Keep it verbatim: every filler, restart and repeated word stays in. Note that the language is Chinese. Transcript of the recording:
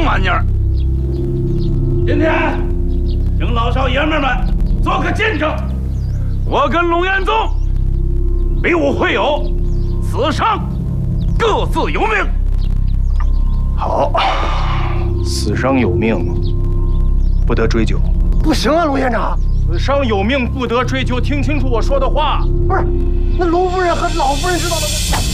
玩意儿？今天，请老少爷们们做个见证，我跟龙彦宗比武会友，死伤各自有命。 好，死伤有命，不得追究。 不行啊，龙院长， 死伤有命，不得追究。听清楚我说的话。 不是，那龙夫人和老夫人知道了吗？